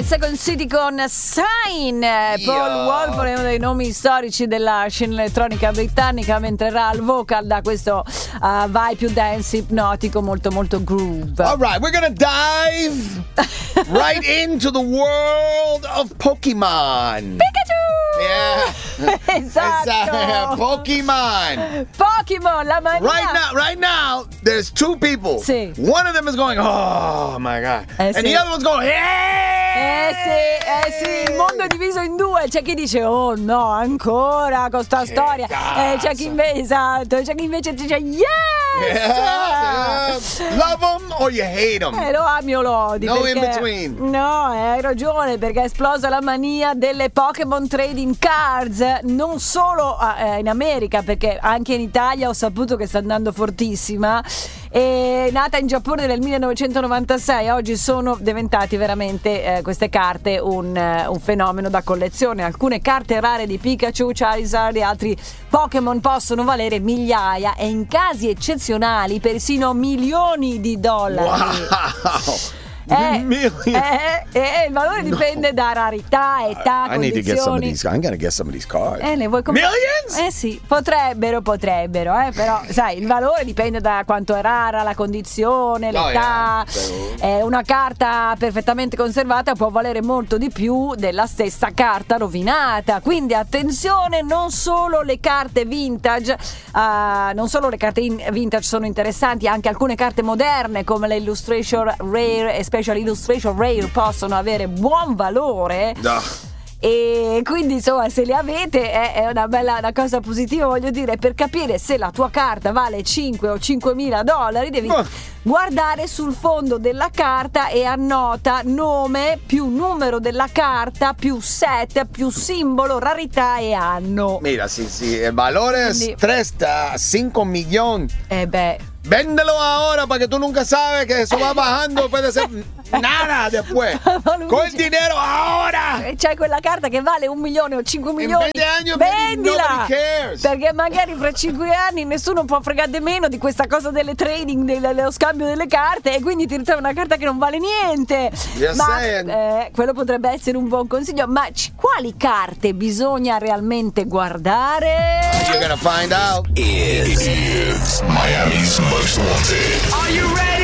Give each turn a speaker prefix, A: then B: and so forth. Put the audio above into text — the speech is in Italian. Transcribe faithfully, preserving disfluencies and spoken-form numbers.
A: Second City con Sign. Paul Wolf è uno dei nomi storici della scena elettronica britannica, mentre era al vocal da questo uh, vibe più dance ipnotico, molto molto groove.
B: Alright, we're gonna dive right into the world of Pokemon.
A: Pikachu!
B: Yeah.
A: Esatto.
B: Pokemon.
A: Pokemon, la mania.
B: Right now, right now, there's two people.
A: Sì.
B: One of them is going, oh my God.
A: Eh,
B: and
A: sì.
B: the other one's going, yeah.
A: Eh sì, eh sì, il mondo è diviso in due. C'è chi dice, oh no, ancora con sta
B: Che
A: storia. E c'è chi invece, esatto, c'è chi invece dice, yes!
B: Yeah, yeah. Love them or you hate them.
A: Eh, lo ami o lo odi.
B: No
A: perché,
B: in between.
A: No, eh, hai ragione, perché è esplosa la mania delle Pokémon Trading Cards. Non solo eh, in America, perché anche in Italia ho saputo che sta andando fortissima. È nata in Giappone nel millenovecentonovantasei. Oggi sono diventati veramente eh, queste carte un, uh, un fenomeno da collezione. Alcune carte rare di Pikachu, Charizard e altri Pokémon possono valere migliaia e in casi eccezionali persino milioni di dollari.
B: Wow.
A: Eh,
B: Million.
A: eh, eh, il valore dipende no. da rarità, età,
B: I need to get some of
A: condizioni.
B: these. I'm gonna get some of these cards.
A: Eh, ne vuoi comp-
B: Millions?
A: Eh sì, potrebbero, potrebbero, eh, però sai, il valore dipende da quanto è rara, la condizione, l'età.
B: Oh, yeah.
A: Eh, una carta perfettamente conservata può valere molto di più della stessa carta rovinata. Quindi attenzione, non solo le carte vintage, uh, non solo le carte in- vintage sono interessanti, anche alcune carte moderne come le Illustration Rare e Special Illustration Rare possono avere buon valore.
B: No.
A: E quindi insomma, se le avete è, è una bella una cosa positiva, voglio dire. Per capire se la tua carta vale cinque o cinquemila dollari devi
B: oh.
A: guardare sul fondo della carta e annota nome più numero della carta più set più simbolo, rarità e anno.
B: Mira, si, si el valor es
A: Quindi-
B: tres a cinco millones.
A: Eh beh,
B: Véndelo ahora para que tú nunca sabes que eso va bajando, puede ser nada después. Con el dinero ahora.
A: c'è quella carta che vale un milione o cinque milioni,
B: venti anni,
A: vendila,
B: nobody cares.
A: perché magari fra cinque anni nessuno può fregare meno di questa cosa delle trading, del- dello scambio delle carte, e quindi ti ritrovi una carta che non vale niente.
B: Just
A: Ma
B: saying.
A: eh, quello potrebbe essere un buon consiglio. Ma c- quali carte bisogna realmente guardare?
B: You're gonna find out.
C: Is Miami's Most Wanted.
D: Are you ready?